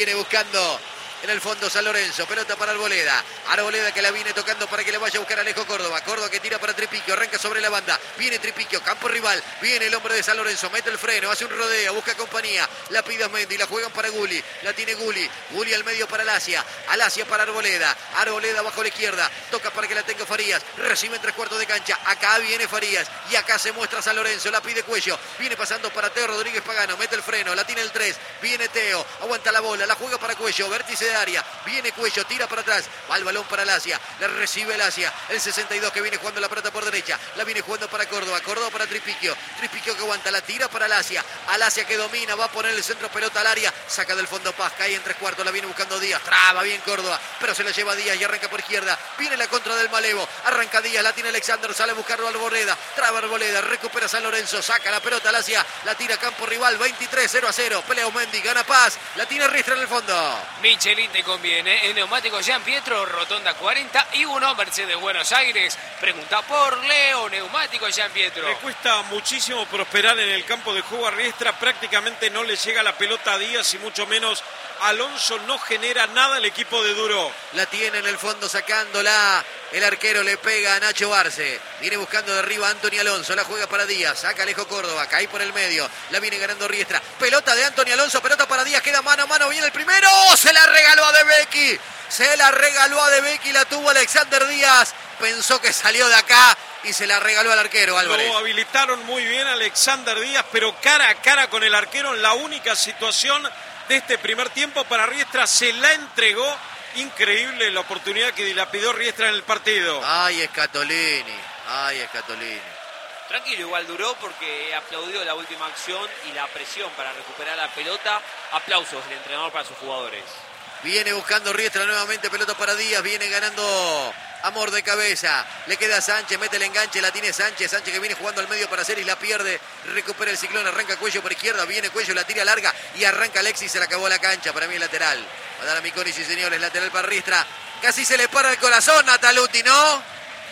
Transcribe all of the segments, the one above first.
Viene buscando en el fondo San Lorenzo, pelota para Arboleda. Arboleda que la viene tocando para que le vaya a buscar Alejo Córdoba. Córdoba que tira para Tripiquio, arranca sobre la banda. Viene Tripiquio, campo rival. Viene el hombre de San Lorenzo, mete el freno, hace un rodeo, busca compañía. La pide Mendy, la juegan para Gulli. La tiene Gulli. Gulli al medio para Alasia. Alasia para Arboleda. Arboleda bajo la izquierda. Toca para que la tenga Farías. Recibe en 3/4 de cancha. Acá viene Farías. Y acá se muestra San Lorenzo. La pide Cuello. Viene pasando para Teo Rodríguez Pagano. Mete el freno. La tiene el 3. Viene Teo. Aguanta la bola. La juega para Cuello. Vértice de área. Viene Cuello. Tira para atrás. Va el balón para Alasia. La recibe Alasia. El 62 que viene jugando la pelota por derecha. La viene jugando para Córdoba. Córdoba para Tripiquio. Tripiquio que aguanta. La tira para Alasia. Alasia que domina. Va a poner el centro pelota al área. Saca del fondo Paz. Cae en 3/4. La viene buscando Díaz. Traba bien Córdoba. Pero se la lleva Díaz y arranca por izquierda. Viene la contra del Malevo. Arranca Díaz. La tiene Alexander. Sale a buscarlo a Arboleda. Traba Arboleda. Recupera San Lorenzo. Saca la pelota Alasia. La tira campo rival. 23-0-0. Pelea Mendy. Gana Paz. La tiene Riestra en el fondo. Michelin te conviene. En Neumático Jean Pietro, Rotonda 41, Mercedes Buenos Aires. Pregunta por Leo, Neumático Jean Pietro. Le cuesta muchísimo prosperar en el campo de juego a Riestra. Prácticamente no le llega la pelota a Díaz y mucho menos Alonso. No genera nada el equipo de Duro. La tiene en el fondo sacándola. El arquero le pega a Nacho Arce. Viene buscando de arriba a Anthony Alonso. La juega para Díaz. Saca Alejo Córdoba. Cae por el medio. La viene ganando Riestra. Pelota de Anthony Alonso. Pelota para Díaz. Queda mano a mano. Viene el primero. Se la regaló a De Becchi. Se la regaló a De Becchi. La tuvo Alexander Díaz. Pensó que salió de acá y se la regaló al arquero Álvarez. Lo habilitaron muy bien Alexander Díaz, pero cara a cara con el arquero en la única situación de este primer tiempo para Riestra. Se la entregó. Increíble la oportunidad que dilapidó Riestra en el partido. Ay, Scatolini. Ay, Scatolini. Tranquilo, igual duró porque aplaudió la última acción y la presión para recuperar la pelota. Aplausos del entrenador para sus jugadores. Viene buscando Riestra nuevamente, pelota para Díaz, viene ganando Amor de cabeza. Le queda a Sánchez, mete el enganche, la tiene Sánchez. Sánchez que viene jugando al medio para Celis, la pierde, recupera el Ciclón, arranca Cuello por izquierda, viene Cuello, la tira larga y arranca Alexis, se le acabó la cancha, para mí es lateral. Va a dar a Miconi, sí señores, lateral para Riestra. Casi se le para el corazón a Taluti, ¿no?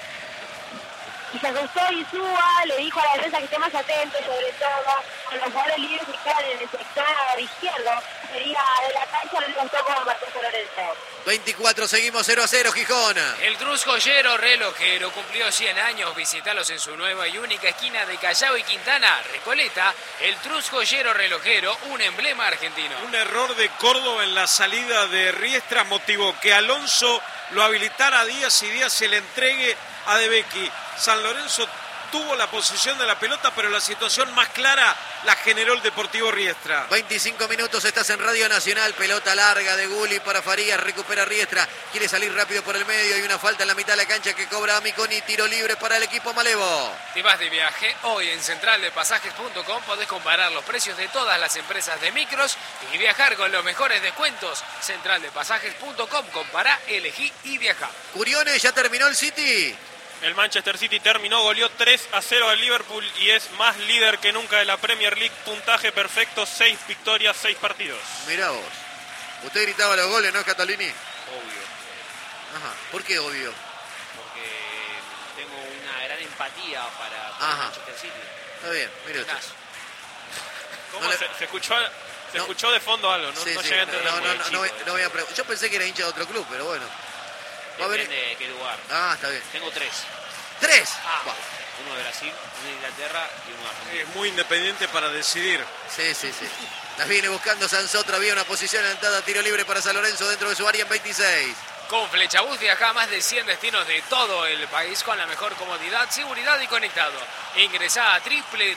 Y se acostó Insúa, le dijo a la defensa que esté más atento, sobre todo con los jugadores libres que quedan en el sector izquierdo, sería de la cancha, le contó con Martín Lorenzo. 24, seguimos 0-0, Gijón. El Cruz Joyero Relojero cumplió 100 años. Visítalos en su nueva y única esquina de Callao y Quintana, Recoleta. El Cruz Joyero Relojero, un emblema argentino. Un error de Córdoba en la salida de Riestra motivó que Alonso lo habilitara a Díaz y Díaz se le entregue a De Becchi. San Lorenzo tuvo la posesión de la pelota, pero la situación más clara la generó el Deportivo Riestra. 25 minutos, estás en Radio Nacional, pelota larga de Gulli para Farías, recupera Riestra, quiere salir rápido por el medio, hay una falta en la mitad de la cancha que cobra a Miconi, tiro libre para el equipo Malevo. Te vas de viaje, hoy en centraldepasajes.com podés comparar los precios de todas las empresas de micros y viajar con los mejores descuentos. Centraldepasajes.com, compará, elegí y viajá. Curiones, ¿ya terminó el City? El Manchester City terminó, goleó 3-0 al Liverpool y es más líder que nunca de la Premier League. Puntaje perfecto, 6 victorias, 6 partidos. Mirá vos. Usted gritaba los goles, ¿no, Catalini? Obvio. Ajá. ¿Por qué obvio? Porque tengo una gran empatía para el Manchester City. Está bien, mire usted. ¿Cómo No se escuchó de fondo algo? No, Sí, no sí, llegué a entender. no voy a preguntar. Yo pensé que era hincha de otro club, pero bueno. Depende de qué lugar. Ah, está bien. Tengo 3. ¡Tres! Uno de Brasil, uno de Inglaterra y uno de Argentina. Es muy independiente para decidir. Sí. La viene buscando Sansotra, había una posición adelantada, tiro libre para San Lorenzo dentro de su área en 26. Con Flechabús viaja a más de 100 destinos de todo el país con la mejor comodidad, seguridad y conectado. Ingresá a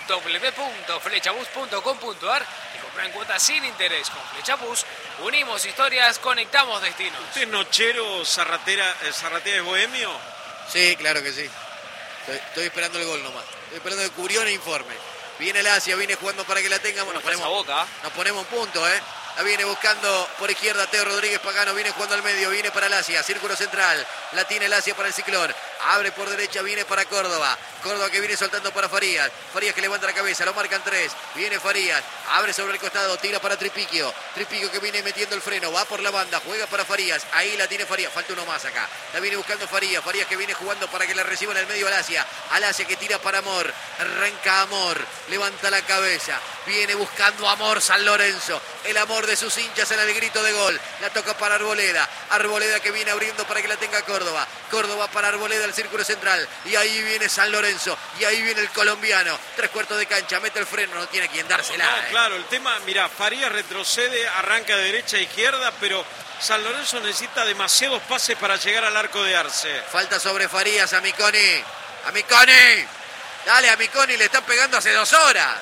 www.flechabus.com.ar y comprá en cuotas sin interés. Con Flechabús unimos historias, conectamos destinos. ¿Usted es nochero, zarratera de bohemio? Sí, claro que sí. Estoy esperando el gol nomás. Estoy esperando que Curione informe. Viene el Asia, viene jugando para que la tengamos. Nos ponemos un punto, ¿eh? La viene buscando por izquierda Teo Rodríguez Pagano, viene jugando al medio, viene para el Asia, círculo central, la tiene el Asia para el Ciclón, Abre por derecha, viene para Córdoba. Córdoba que viene soltando para Farías. Farías que levanta la cabeza, lo marcan 3. Viene Farías, abre sobre el costado, tira para Tripiquio. Tripiquio que viene metiendo el freno, va por la banda, juega para Farías. Ahí la tiene Farías, falta uno más acá. La viene buscando Farías. Farías que viene jugando para que la reciba en el medio Alasia. Alasia que tira para Amor. Arranca Amor, levanta la cabeza. Viene buscando Amor San Lorenzo. El amor de sus hinchas en el grito de gol. La toca para Arboleda. Arboleda que viene abriendo para que la tenga Córdoba. Córdoba para Arboleda, el círculo central. Y ahí viene San Lorenzo. Y ahí viene el colombiano. 3/4 de cancha, mete el freno, no tiene quien dársela. No, claro, el tema, mira, Farías retrocede, arranca de derecha a izquierda, pero San Lorenzo necesita demasiados pases para llegar al arco de Arce. Falta sobre Farías a Miconi. ¡A Miconi! Dale a Miconi, le están pegando hace 2 horas.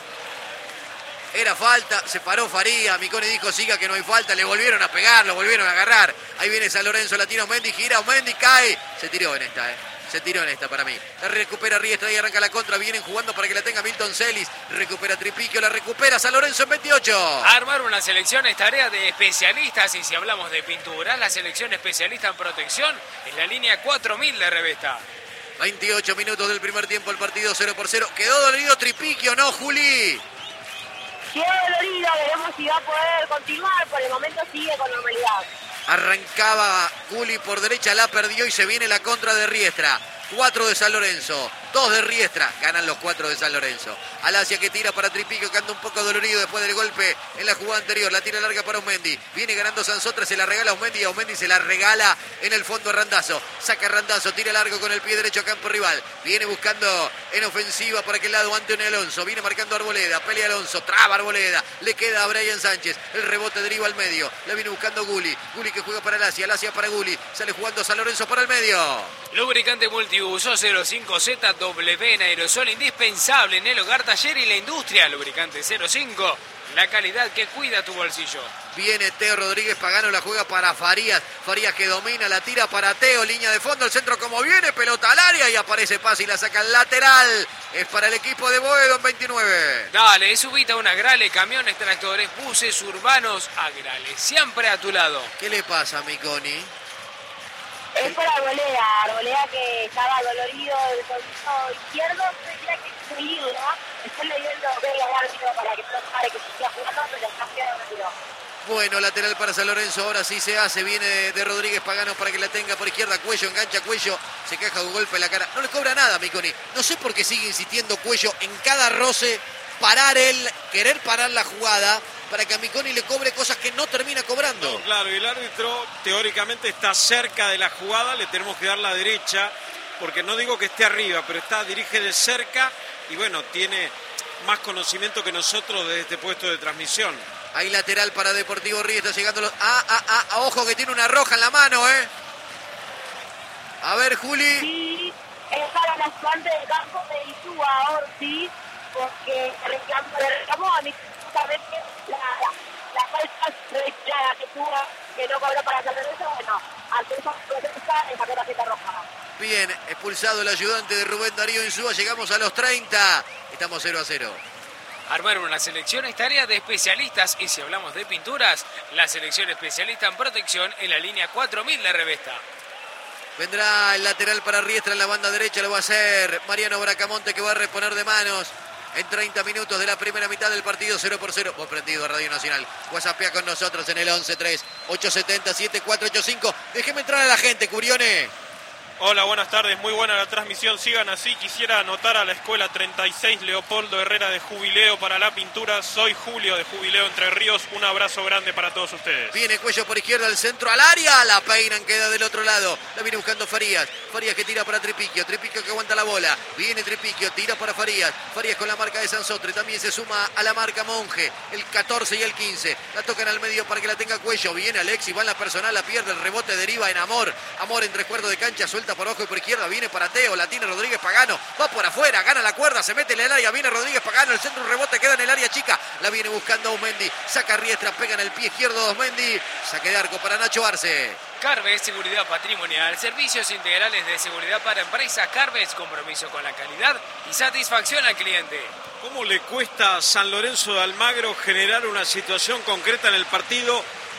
Era falta, se paró Farías, Miconi dijo siga que no hay falta, le volvieron a pegar, lo volvieron a agarrar. Ahí viene San Lorenzo, la tira Mendy, gira, Mendy cae. Se tiró en esta, Se tiró en esta para mí. La recupera Riestra y arranca la contra. Vienen jugando para que la tenga Milton Celis. Recupera Tripiquio, la recupera San Lorenzo en 28. Armar una selección es tarea de especialistas. Y si hablamos de pinturas, la selección especialista en protección es la línea 4000 de Revesta. 28 minutos del primer tiempo, el partido 0-0. Quedó dolido Tripiquio, ¿no, Juli? Quedó dolorido, veremos si va a poder continuar. Por el momento sigue con normalidad. Arrancaba Juli por derecha, la perdió y se viene la contra de Riestra. 4 de San Lorenzo, 2 de Riestra, ganan los 4 de San Lorenzo. Alasia que tira para Tripiquio, que anda un poco dolorido después del golpe en la jugada anterior. La tira larga para Aumendi, viene ganando Sansotra, se la regala a Aumendi y Aumendi se la regala en el fondo a Randazzo. Saca Randazzo, tira largo con el pie derecho a campo rival. Viene buscando en ofensiva por aquel lado Antonio Alonso, viene marcando Arboleda, pelea Alonso, traba Arboleda, le queda a Brian Sánchez. El rebote deriva al medio, la viene buscando Guli. Guli que juega para Alasia, Alasia para Guli, sale jugando San Lorenzo para el medio. Lubricante multiuso 05ZW en aerosol, indispensable en el hogar, taller y la industria. Lubricante 05, la calidad que cuida tu bolsillo. Viene Teo Rodríguez Pagano, la juega para Farías. Farías que domina, la tira para Teo, línea de fondo, el centro como viene, pelota al área y aparece Paz y la saca al lateral. Es para el equipo de Boedo en 29. Dale, subite a una Agrale, camiones, tractores, buses urbanos. Agrale, siempre a tu lado. ¿Qué le pasa a Miconi? Es por Arboleda que estaba dolorido del tobillo izquierdo, tendría que seguirlo, ¿no? Estoy leyendo ver al árbitro para que no pare que se siga jugando, pero está quedando. Bueno, lateral para San Lorenzo, ahora sí se hace, viene de Rodríguez Pagano para que la tenga por izquierda, Cuello, engancha Cuello, se queja un golpe en la cara, no le cobra nada a Miconi, no sé por qué sigue insistiendo Cuello en cada roce, querer parar la jugada, para que a Miconi le cobre cosas que no termina cobrando. No, claro, y el árbitro teóricamente está cerca de la jugada, le tenemos que dar la derecha, porque no digo que esté arriba, pero dirige de cerca y bueno, tiene más conocimiento que nosotros desde este puesto de transmisión. Hay lateral para Deportivo Riestra, llegando los... ojo que tiene una roja en la mano, A ver, Juli. Sí, es para las plantas del campo de Insúa, Ortiz, porque reclamó a mí justamente la falta registrada que tuvo, que no cobró para San Lorenzo. Bueno, ante esa protesta le sacó tarjeta roja. Bien, expulsado el ayudante de Rubén Darío Insúa, llegamos a los 30, estamos 0-0. Armar una selección es tarea de especialistas y si hablamos de pinturas, la selección especialista en protección en la línea 4000 de Revesta. Vendrá el lateral para Riestra en la banda derecha, lo va a hacer Mariano Bracamonte que va a reponer de manos en 30 minutos de la primera mitad del partido 0-0. Vos prendido a Radio Nacional, WhatsAppea con nosotros en el 11-3-870-7485. Déjeme entrar a la gente, Curione. Hola, buenas tardes, muy buena la transmisión, sigan así. Quisiera anotar a la escuela 36 Leopoldo Herrera de Jubileo para la pintura. Soy Julio de Jubileo Entre Ríos, un abrazo grande para todos ustedes. Viene Cuello por izquierda, el centro al área, la peinan, queda del otro lado, la viene buscando Farías que tira para Tripiquio que aguanta la bola, viene Tripiquio, tira para Farías con la marca de Sansotre, también se suma a la marca Monje, el 14 y el 15, la tocan al medio para que la tenga Cuello, viene Alexis, va en la personal, la pierde, el rebote deriva en Amor en 3/4 de cancha, suelta por abajo y por izquierda, viene para Teo, la tiene Rodríguez Pagano, va por afuera, gana la cuerda, se mete en el área, viene Rodríguez Pagano, el centro, un rebote, queda en el área chica, la viene buscando Aumendi, saca Riestra, pega en el pie izquierdo de Aumendi, saque de arco para Nacho Arce. Carves Seguridad Patrimonial, servicios integrales de seguridad para empresas. Carves, compromiso con la calidad y satisfacción al cliente. ¿Cómo le cuesta a San Lorenzo de Almagro generar una situación concreta en el partido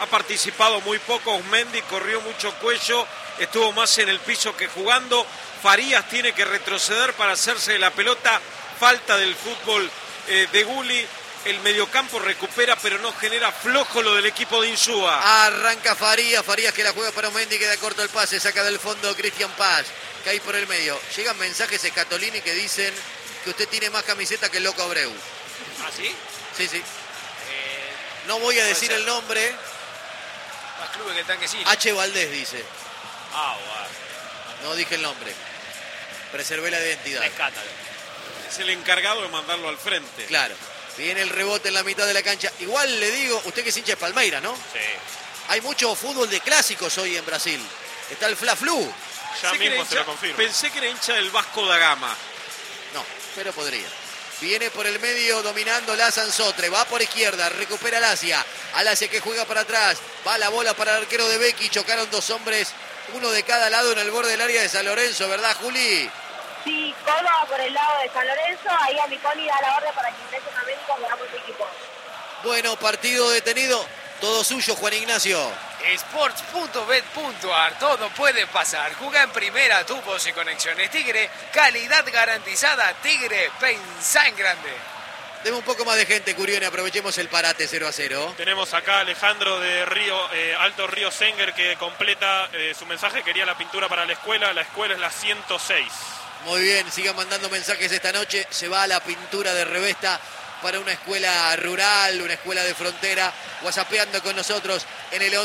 ha participado muy poco. Osmendi corrió mucho cuello, estuvo más en el piso que jugando. Farías tiene que retroceder para hacerse de la pelota. Falta del fútbol de Gulli. El mediocampo recupera, pero no genera, flojo lo del equipo de Insúa. Arranca Farías que la juega para Osmendi, queda corto el pase, saca del fondo Cristian Paz, cae por el medio. Llegan mensajes de Scatolini que dicen que usted tiene más camiseta que el Loco Abreu. ¿Ah, sí? Sí. No voy a decir el nombre. Más clubes que el tanque sí. H. Valdés dice. Ah, bueno. No dije el nombre. Preservé la identidad. Rescátalo. Es el encargado de mandarlo al frente. Claro. Viene el rebote en la mitad de la cancha. Igual le digo, usted que es hincha de Palmeiras, ¿no? Sí. Hay mucho fútbol de clásicos hoy en Brasil. Está el Fla-Flu. Ya mismo se lo confirmo. Pensé que era hincha del Vasco da Gama. No, pero podría. Viene por el medio dominando la Sansotre. Va por izquierda, recupera Alasia que juega para atrás. Va la bola para el arquero de Becky. Chocaron dos hombres, uno de cada lado en el borde del área de San Lorenzo, ¿verdad, Juli? Sí, Córdoba por el lado de San Lorenzo, ahí a Miconi da la orden para que ingresen a México con ambos equipos. Bueno, partido detenido. Todo suyo, Juan Ignacio. Sports.bet.ar, todo puede pasar. Juega en primera, tu voz y conexiones Tigre. Calidad garantizada, Tigre, pensá en grande. Deme un poco más de gente, Curione, aprovechemos el parate 0-0. Tenemos acá a Alejandro de Alto Río Senger que completa su mensaje. Quería la pintura para la escuela es la 106. Muy bien, sigan mandando mensajes esta noche. Se va a la pintura de Revesta para una escuela rural, una escuela de frontera. WhatsAppeando con nosotros en el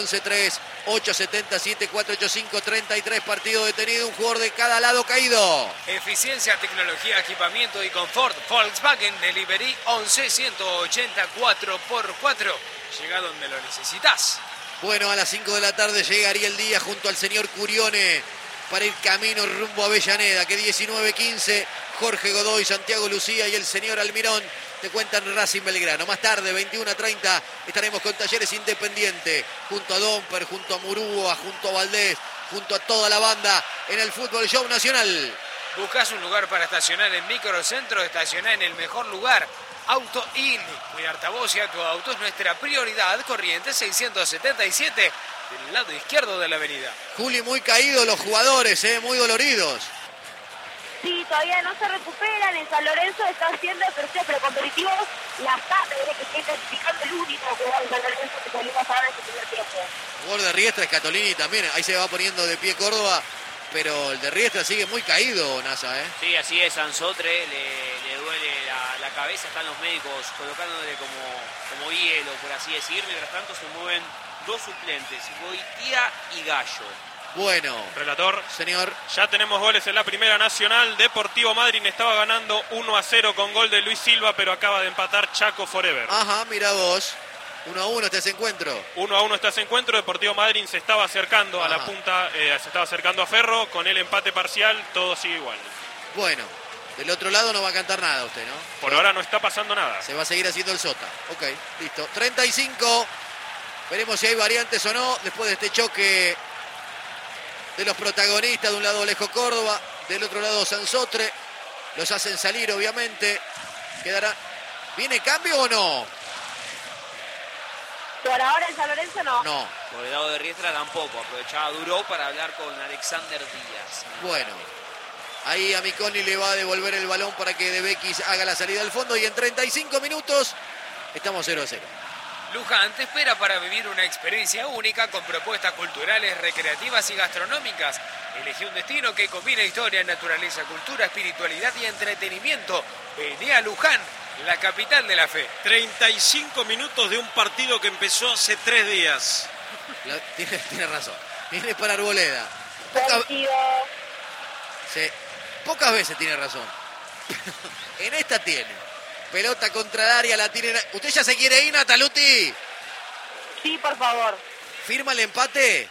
11-3-877-485-33. Partido detenido, un jugador de cada lado caído. Eficiencia, tecnología, equipamiento y confort. Volkswagen Delivery 11-180 4x4. Llega donde lo necesitas. Bueno, a las 5 de la tarde llegaría el día junto al señor Curione para ir camino rumbo a Avellaneda, que 19-15, Jorge Godoy, Santiago Lucía y el señor Almirón te cuentan Racing Belgrano. Más tarde, 21:30, estaremos con Talleres Independiente, junto a Domper, junto a Murúa, junto a Valdés, junto a toda la banda en el Fútbol Show Nacional. ¿Buscás un lugar para estacionar en Microcentro? Estacioná en el mejor lugar. Auto IL. Cuidarte a vos y a tu auto es nuestra prioridad. Corrientes 677, del lado izquierdo de la avenida. Juli, muy caídos los jugadores, muy doloridos. Sí, todavía no se recuperan. En San Lorenzo están siendo pero competitivos. La SAP que está clasificando el único jugador en San Lorenzo que salimos ahora en este primer tiempo. Jugador de Riestra es Scatolini también. Ahí se va poniendo de pie Córdoba. Pero el de Riestra sigue muy caído, Nasa, Sí, así es, Sansotre le duele la cabeza, están los médicos colocándole como hielo, por así decir. Mientras tanto se mueven dos suplentes, Goitía y Gallo. Bueno, Relator, señor. ya tenemos goles en la Primera Nacional. Deportivo Madryn estaba ganando 1-0 con gol de Luis Silva, pero acaba de empatar Chaco Forever. Ajá, mira vos. 1-1 está ese encuentro. 1-1 está ese encuentro. Deportivo Madryn se estaba acercando a la punta, se estaba acercando a Ferro. Con el empate parcial, todo sigue igual. Bueno, del otro lado no va a cantar nada usted, ¿no? Por ahora no está pasando nada. Se va a seguir haciendo el sota. Ok, listo. 35. Veremos si hay variantes o no después de este choque de los protagonistas. De un lado Alejo Córdoba, del otro lado Sansotre. Los hacen salir, obviamente. Quedará. ¿Viene cambio o no? Por ahora en San Lorenzo no. No. Por el lado de Riestra tampoco. Aprovechaba Duró para hablar con Alexander Díaz. Bueno. Ahí a Miconi le va a devolver el balón para que De Bequis haga la salida al fondo. Y en 35 minutos estamos 0-0. Luján te espera para vivir una experiencia única con propuestas culturales, recreativas y gastronómicas. Elegí un destino que combina historia, naturaleza, cultura, espiritualidad y entretenimiento. Vení a Luján, la capital de la fe. 35 minutos de un partido que empezó hace 3 días. Tiene razón. Viene para Arboleda. Pocas veces tiene razón. En esta tiene. Pelota contra el área, la tiene. ¿Usted ya se quiere ir, Nataluti? Sí, por favor. ¿Firma el empate?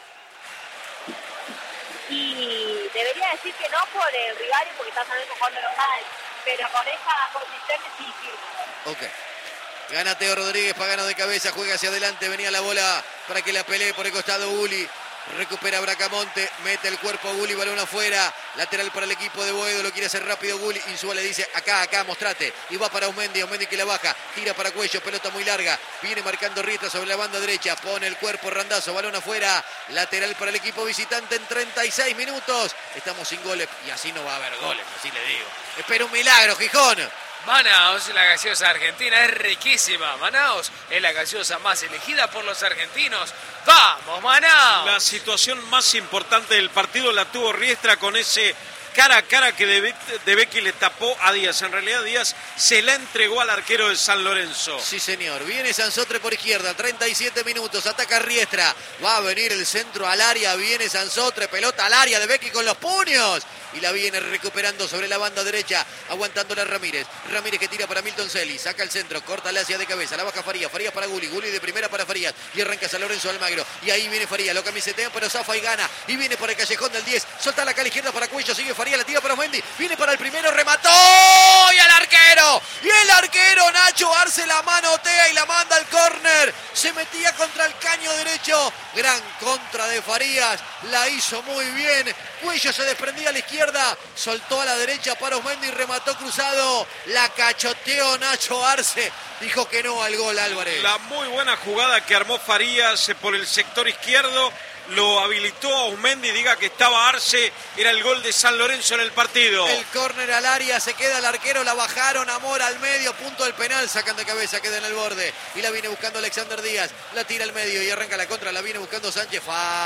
Y debería decir que no por el rival porque está saliendo jugando local. Pero con esa consistencia sí firma. Ok. Gana Teo Rodríguez, Pagano de cabeza, juega hacia adelante, venía la bola para que la pelee por el costado Uli. Recupera Bracamonte, mete el cuerpo a Gulli, balón afuera, lateral para el equipo de Boedo, lo quiere hacer rápido Gulli, Insúa le dice acá, mostrate, y va para Aumendi que la baja, tira para Cuello, pelota muy larga, viene marcando Riestra sobre la banda derecha, pone el cuerpo Randazzo, balón afuera, lateral para el equipo visitante en 36 minutos, estamos sin goles, y así no va a haber goles, así le digo, espera un milagro, Gijón. Manaos, la gaseosa argentina es riquísima. Manaos es la gaseosa más elegida por los argentinos. ¡Vamos, Manaos! La situación más importante del partido la tuvo Riestra con ese cara a cara que De Becchi le tapó a Díaz. En realidad Díaz se la entregó al arquero de San Lorenzo. Sí, señor. Viene Sansotre por izquierda, 37 minutos, ataca Riestra. Va a venir el centro al área, viene Sansotre, pelota al área, De Becchi con los puños. Y la viene recuperando sobre la banda derecha, aguantándola Ramírez. Ramírez que tira para Milton Celi, saca el centro, corta la hacia de cabeza, la baja Farías, Farías para Gulli, Gulli de primera para Farías. Y arranca San Lorenzo Almagro. Y ahí viene Farías, lo camisetea, pero zafa y gana. Y viene por el callejón del 10, solta la cara izquierda para Cuello, sigue Farías, la tira para Mendy, viene para el primero, remató y al arquero. Y el arquero Nacho Arce la manotea y la manda al córner. Se metía contra el caño derecho. Gran contra de Farías, la hizo muy bien. Cuello se desprendía a la izquierda, soltó a la derecha para Osmendi y remató cruzado. La cachoteó Nacho Arce. Dijo que no al gol, Álvarez. La muy buena jugada que armó Farías por el sector izquierdo. Lo habilitó a Osmendi, diga que estaba Arce, era el gol de San Lorenzo en el partido. El córner al área, se queda el arquero, la bajaron, Amor al medio, punto del penal, sacan de cabeza, queda en el borde. Y la viene buscando Alexander Díaz, la tira al medio y arranca la contra, la viene buscando Sánchez,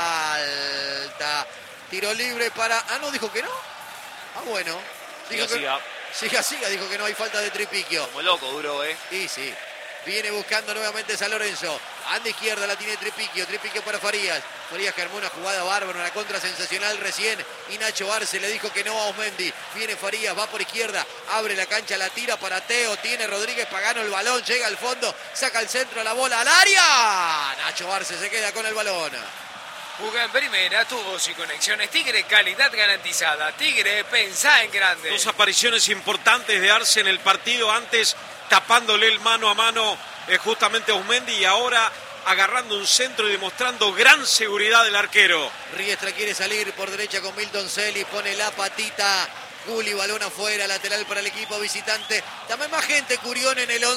falta. Tiro libre para... Ah, no, dijo que no. Ah, bueno. Dijo siga, dijo que no hay falta de Tripiquio. Como loco, duro, Y sí. Viene buscando nuevamente San Lorenzo. Anda izquierda, la tiene Tripiquio. Tripiquio para Farías. Farías que armó una jugada bárbara, una contra sensacional recién. Y Nacho Arce le dijo que no a Osmendi. Viene Farías, va por izquierda. Abre la cancha, la tira para Teo. Tiene Rodríguez Pagano el balón. Llega al fondo. Saca el centro, la bola al área. Nacho Arce se queda con el balón. Juega en primera, tubos y conexiones Tigre, calidad garantizada. Tigre, pensá en grande. Dos apariciones importantes de Arce en el partido, antes tapándole el mano a mano justamente a Osmendi y ahora agarrando un centro y demostrando gran seguridad del arquero. Riestra quiere salir por derecha con Milton Celi, pone la patita. Gulli, balón afuera, lateral para el equipo visitante. También más gente, Curión en el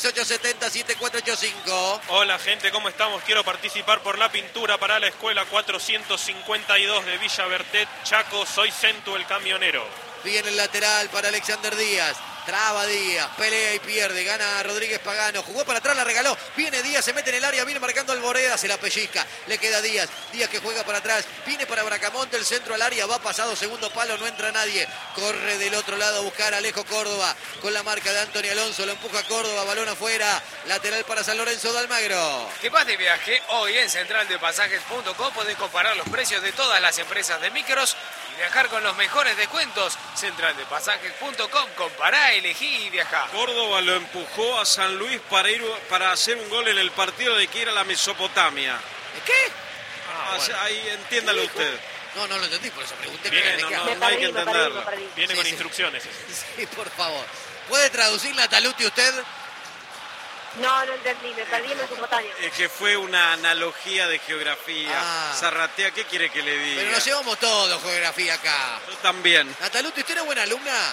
11-3-870-7485. Hola gente, ¿cómo estamos? Quiero participar por la pintura para la escuela 452 de Villa Bertet, Chaco. Soy Centu, el camionero. Viene el lateral para Alexander Díaz. Traba Díaz, pelea y pierde, gana Rodríguez Pagano, jugó para atrás, la regaló, viene Díaz, se mete en el área, viene marcando Alboreda, se la pellizca, le queda Díaz, Díaz que juega para atrás, viene para Bracamonte, el centro al área, va pasado, segundo palo, no entra nadie, corre del otro lado a buscar a Alejo Córdoba, con la marca de Anthony Alonso, lo empuja Córdoba, balón afuera, lateral para San Lorenzo de Almagro. ¿Qué vas de viaje? Hoy en centraldepasajes.com podés comparar los precios de todas las empresas de micros y viajar con los mejores descuentos. Centraldepasajes.com, compará, elegí y viajá. Córdoba lo empujó a San Luis para hacer un gol en el partido de que ir a la Mesopotamia. ¿Qué? Bueno. Ahí entiéndalo usted. No lo entendí, por eso pregunté. Viene, ¿de qué no, habla? no hay que entenderlo. Viene con Sí. instrucciones. Sí, por favor. ¿Puede traducirla a Taluti usted? No entendí, me perdí en Mesopotamia. Es que fue una analogía de geografía. Ah. Zarratea, ¿qué quiere que le diga? Pero nos llevamos todo geografía acá. Yo también. Nataluti, ¿usted era buena alumna?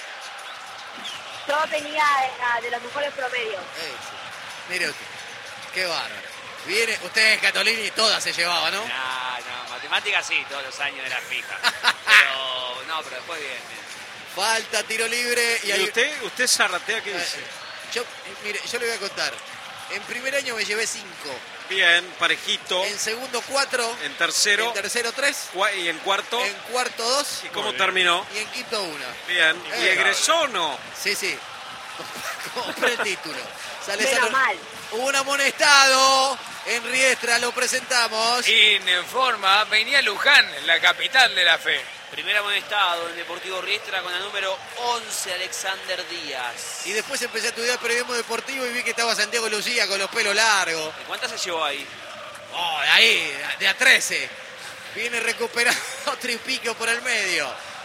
Yo tenía de los mejores promedios. Sí. Mire usted, qué bárbaro. Viene, usted es Catolini y todas se llevaba, ¿no? No, matemáticas sí, todos los años era fija. Pero después bien. Falta, tiro libre. ¿Y ahí... usted Zarratea qué dice? Mire, yo le voy a contar. En primer año me llevé 5. Bien, parejito. En segundo 4. En tercero. En tercero 3. Y en cuarto. En cuarto 2. ¿Y cómo Muy bien. terminó? Y en quinto 1. Bien. ¿Y egresó o no? Sí. Compré el título. Sale Menos mal. Hubo un amonestado en Riestra, lo presentamos. Informa venía Luján, la capital de la fe. Primer amonestado en Deportivo Riestra con el número 11, Alexander Díaz. Y después empecé a estudiar periodismo deportivo y vi que estaba Santiago Lucía con los pelos largos. ¿De cuántas se llevó ahí? De ahí, de a 13. Viene recuperando Tripiquio por el medio.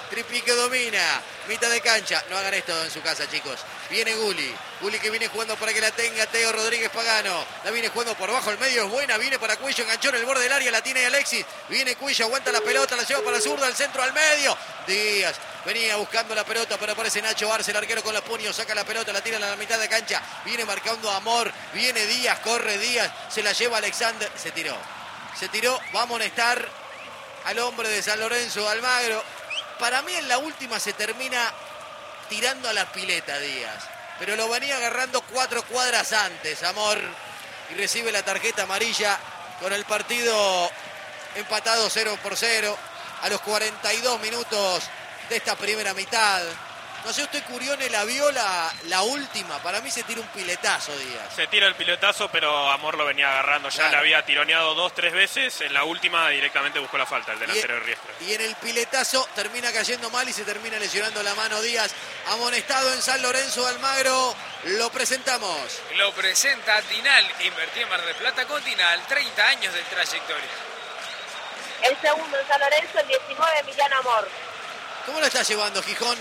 Tripiquio domina. Mitad de cancha. No hagan esto en su casa, chicos. Viene Gulli. Gulli que viene jugando para que la tenga Teo Rodríguez Pagano. La viene jugando por bajo, el medio es buena. Viene para Cuello, enganchó en el borde del área. La tiene Alexis. Viene Cuello, aguanta la pelota. La lleva para la zurda, al centro, al medio. Díaz venía buscando la pelota, pero aparece Nacho Arce, el arquero con los puños. Saca la pelota, la tira a la mitad de cancha. Viene marcando Amor. Viene Díaz, corre Díaz. Se la lleva Alexander. Se tiró. Va a amonestar al hombre de San Lorenzo, Almagro. Para mí en la última se termina tirando a la pileta Díaz. Pero lo venía agarrando 4 cuadras antes, Amor. Y recibe la tarjeta amarilla con el partido empatado 0-0 a los 42 minutos de esta primera mitad. No sé, usted Curione la vio la última. Para mí se tira un piletazo, Díaz. Se tira el piletazo, pero Amor lo venía agarrando. Ya Claro. le había tironeado 2-3 veces. En la última directamente buscó la falta, el delantero de Riestra. Y en el piletazo termina cayendo mal y se termina lesionando la mano Díaz. Amonestado en San Lorenzo, Almagro. Lo presentamos. Lo presenta Tinal. Invertí en Mar del Plata con Tinal. 30 años de trayectoria. El segundo en San Lorenzo, el 19, Emiliano Amor. ¿Cómo lo está llevando Gijón?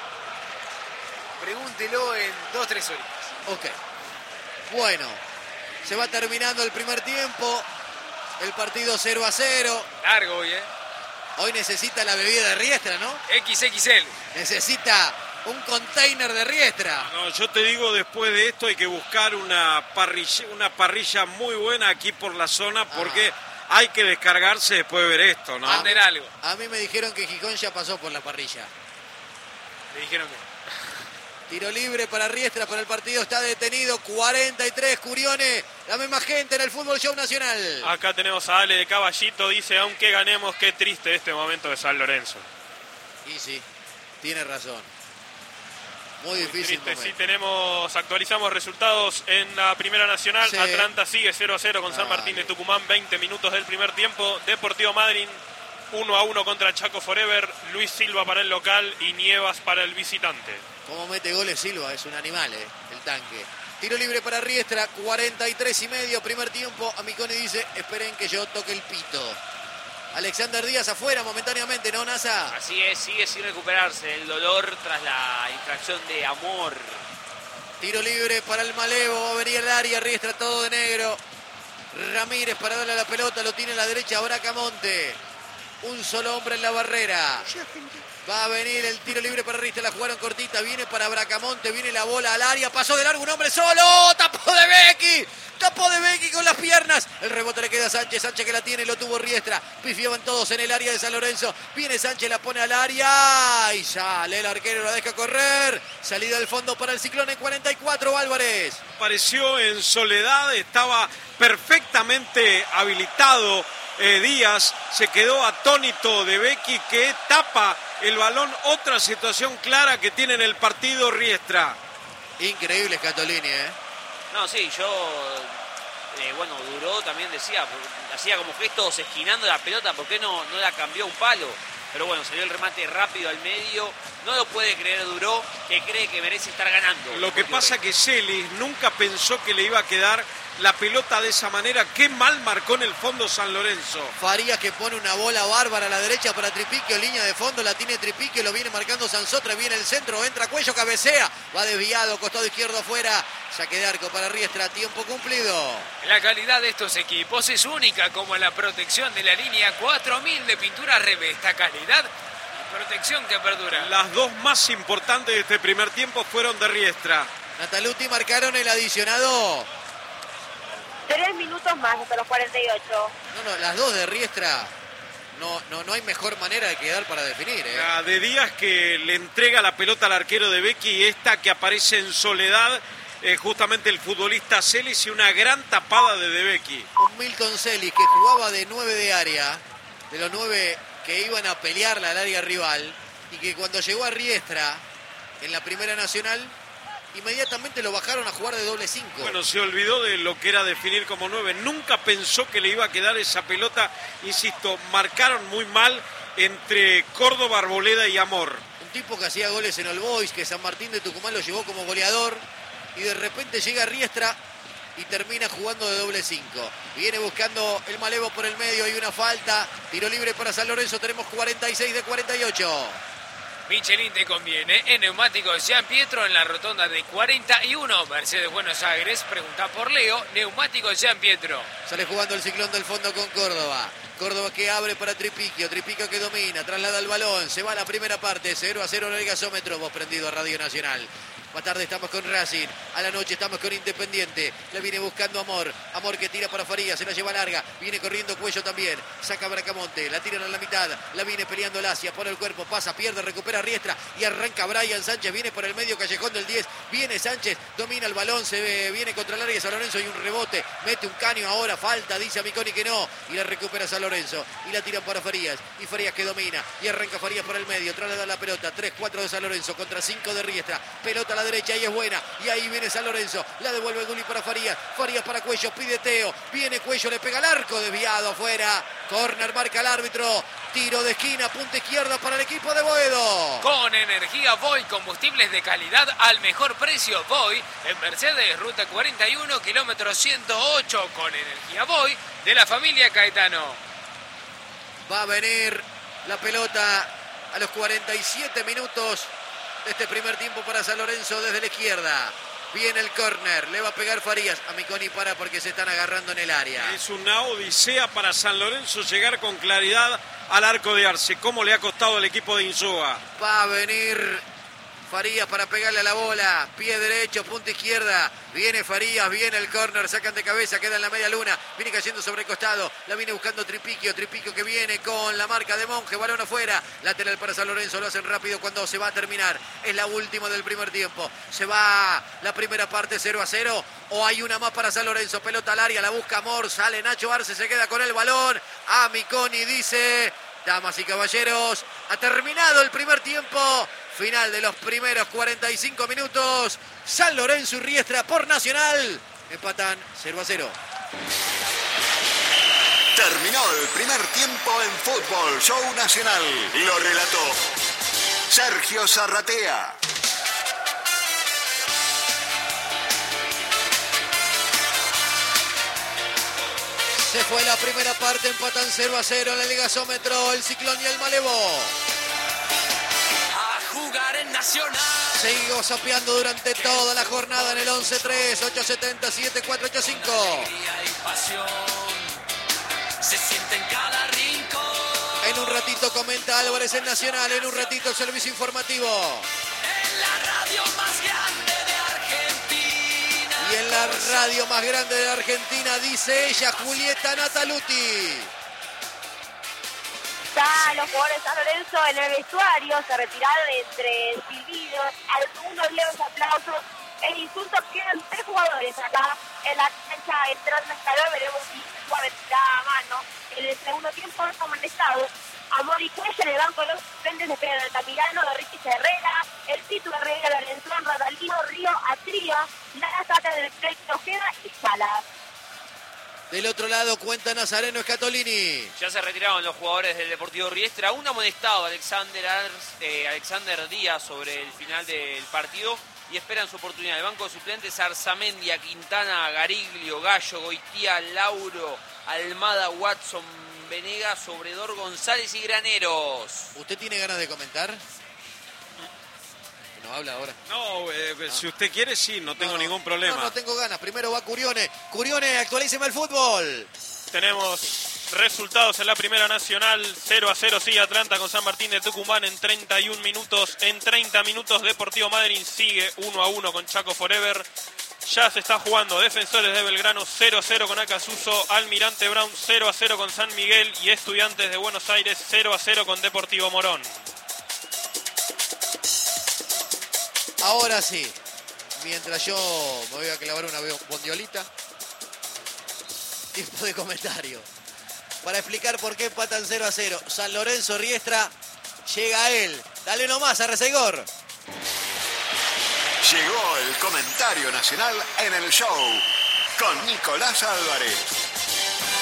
Pregúntelo en 2-3 horitas. Ok. Bueno, se va terminando el primer tiempo. El partido 0-0. Largo hoy, Hoy necesita la bebida de Riestra, ¿no? XXL. Necesita un container de Riestra. No, yo te digo, después de esto hay que buscar una parrilla muy buena aquí por la zona, porque hay que descargarse después de ver esto, ¿no? Manden algo. A mí me dijeron que Gijón ya pasó por la parrilla. Le dijeron que. Tiro libre para Riestra, pero el partido está detenido. 43, Curione. La misma gente en el Fútbol Show Nacional. Acá tenemos a Ale de Caballito, dice, aunque ganemos, qué triste este momento de San Lorenzo. Y sí, tiene razón. Muy Muy difícil triste, momento. sí, actualizamos resultados en la Primera Nacional. Sí. Atlanta sigue 0-0 con San Martín de Dale. Tucumán, 20 minutos del primer tiempo. Deportivo Madryn 1-1 contra Chaco Forever. Luis Silva para el local y Nievas para el visitante. Como mete goles Silva, es un animal, el tanque. Tiro libre para Riestra, 43 y medio, primer tiempo. Amiconi dice, esperen que yo toque el pito. Alexander Díaz afuera momentáneamente, ¿no, Nasa? Así es, sigue sin recuperarse el dolor tras la infracción de Amor. Tiro libre para el Malevo, va a venir el área, Riestra todo de negro. Ramírez para darle a la pelota, lo tiene a la derecha Bracamonte. Un solo hombre en la barrera. Va a venir el tiro libre para Riestra, la jugaron cortita, viene para Bracamonte, viene la bola al área, pasó de largo un hombre solo, tapó de Becky con las piernas, el rebote le queda a Sánchez, Sánchez que la tiene, lo tuvo Riestra, pifiaban todos en el área de San Lorenzo, viene Sánchez, la pone al área y sale el arquero, la deja correr, salida al fondo para el Ciclón en 44, Álvarez. Apareció en soledad, estaba perfectamente habilitado. Díaz se quedó atónito de Becky, que tapa el balón. Otra situación clara que tiene en el partido Riestra. Increíble Scatolini, No, sí, bueno, Duró también decía, hacía como gestos esquinando la pelota, ¿por qué no la cambió un palo? Pero bueno, salió el remate rápido al medio, no lo puede creer Duró, que cree que merece estar ganando. Lo que pasa que Celis nunca pensó que le iba a quedar la pelota de esa manera. Qué mal marcó en el fondo San Lorenzo. Farías que pone una bola bárbara a la derecha para Tripiquio, línea de fondo, la tiene Tripiquio, lo viene marcando Sansotra, viene el centro, entra Cuello, cabecea, va desviado, costado izquierdo afuera, saque de arco para Riestra, tiempo cumplido. La calidad de estos equipos es única, como la protección de la línea 4000 de pintura Revesta. Calidad y protección que perdura. Las dos más importantes de este primer tiempo fueron de Riestra. Nataluti marcaron el adicionado. 3 minutos más hasta los 48. No, las dos de Riestra. No hay mejor manera de quedar para definir, La de Díaz, que le entrega la pelota al arquero de Becky, y esta que aparece en soledad, justamente el futbolista Celis, y una gran tapada de Becky. Un Milton Celis que jugaba de 9 de área, de los 9 que iban a pelearla al área rival, y que cuando llegó a Riestra en la Primera Nacional, inmediatamente lo bajaron a jugar de doble 5. Bueno, se olvidó de lo que era definir como 9. Nunca pensó que le iba a quedar esa pelota. Insisto, marcaron muy mal entre Córdoba, Arboleda y Amor. Un tipo que hacía goles en All Boys, que San Martín de Tucumán lo llevó como goleador, y de repente llega Riestra y termina jugando de doble 5. Viene buscando el Malevo por el medio, hay una falta, tiro libre para San Lorenzo, tenemos 46 de 48. Michelin te conviene. En Neumáticos Gian Pietro, en la rotonda de 41, Mercedes Buenos Aires. Pregunta por Leo. Neumáticos Gian Pietro. Sale jugando el Ciclón del fondo con Córdoba. Córdoba que abre para Tripicchio. Tripicchio que domina, traslada el balón. Se va a la primera parte. 0-0 en el gasómetro. Vos prendido a Radio Nacional. Más tarde estamos con Racing. A la noche estamos con Independiente. La viene buscando Amor. Amor que tira para Farías. Se la lleva larga. Viene corriendo Cuello también. Saca Bracamonte. La tiran a la mitad. La viene peleando Lacia. Pone el cuerpo. Pasa, pierde, recupera Riestra. Y arranca Brian Sánchez. Viene por el medio callejón del 10. Viene Sánchez. Domina el balón. Se ve, viene contra el área de San Lorenzo. Y un rebote. Mete un caño ahora. Falta. Dice a Miconi que no. Y la recupera San Lorenzo. Y la tiran para Farías. Y Farías que domina. Y arranca Farías por el medio. Traslada la pelota. 3-4 de San Lorenzo contra 5 de Riestra. Pelota a la derecha y es buena. Y ahí viene San Lorenzo. La devuelve Gulli para Farías. Farías para Cuello. Pide Teo. Viene Cuello. Le pega al arco. Desviado afuera. Corner marca el árbitro. Tiro de esquina. Punta izquierda para el equipo de Boedo. Con energía Voy. Combustibles de calidad al mejor precio. Voy. En Mercedes. Ruta 41. Kilómetro 108. Con energía Voy. De la familia Caetano. Va a venir la pelota a los 47 minutos de este primer tiempo para San Lorenzo desde la izquierda. Viene el córner, le va a pegar Farías. A Miconi para porque se están agarrando en el área. Es una odisea para San Lorenzo llegar con claridad al arco de Arce. ¿Cómo le ha costado al equipo de Insúa? Va a venir Farías para pegarle a la bola. Pie derecho, punta izquierda. Viene Farías, viene el córner, sacan de cabeza, queda en la media luna. Viene cayendo sobre el costado. La viene buscando Tripicchio. Tripicchio que viene con la marca de Monje. Balón afuera. Lateral para San Lorenzo. Lo hacen rápido cuando se va a terminar. Es la última del primer tiempo. Se va la primera parte 0-0. O hay una más para San Lorenzo. Pelota al área. La busca Amor. Sale Nacho Arce. Se queda con el balón. A Miconi dice: damas y caballeros, ha terminado el primer tiempo. Final de los primeros 45 minutos. San Lorenzo y Riestra por Nacional empatan 0-0. Terminó el primer tiempo en Fútbol Show Nacional. Lo relató Sergio Zarratea. Se fue la primera parte, empatan 0-0 en el gasómetro. El Ciclón y el Malevo. Jugar en Nacional. Seguimos sapeando durante toda la jornada en el 11-3, 870-7485. Se siente en cada rincón. En un ratito comenta Álvarez en Nacional, en un ratito el servicio informativo. En la radio más grande de Argentina. Y en la radio más grande de Argentina, dice ella, Julieta Nataluti. Ya los jugadores de San Lorenzo en el vestuario se retiraron entre silbidos, algunos leves aplausos e insultos. Quedan 3 jugadores acá en la cancha entrando en calor. Veremos si Suárez da mano. En el segundo tiempo no amonestados. Amor y Cuello en el banco de los suplentes esperan al Tamirano, de Ricky Herrera, el Tito Herrera, Lorenzón, Radalino, Río, Atría, Lara Sata del Pleito Ojeda y Salas. Del otro lado cuenta Nazareno Scatolini. Ya se retiraron los jugadores del Deportivo Riestra. Un amonestado, Alexander Díaz, sobre el final del partido. Y esperan su oportunidad. El banco de suplentes: Arzamendia, Quintana, Gariglio, Gallo, Goitía, Lauro, Almada, Watson, Venegas, Sobredor, González y Graneros. ¿Usted tiene ganas de comentar? No habla ahora. No, si usted quiere, sí, no tengo ningún problema. No tengo ganas. Primero va Curione. Curione, actualíceme el fútbol. Tenemos resultados en la Primera Nacional. 0-0 sigue Atlanta con San Martín de Tucumán en 31 minutos. En 30 minutos Deportivo Madryn sigue 1-1 con Chaco Forever. Ya se está jugando Defensores de Belgrano 0-0 con Acasuso. Almirante Brown 0-0 con San Miguel. Y Estudiantes de Buenos Aires 0-0 con Deportivo Morón. Ahora sí, mientras yo me voy a clavar una bondiolita, tiempo de comentario para explicar por qué empatan 0-0. San Lorenzo Riestra, llega él. Dale nomás a Resegor. Llegó el comentario nacional en el show con Nicolás Álvarez.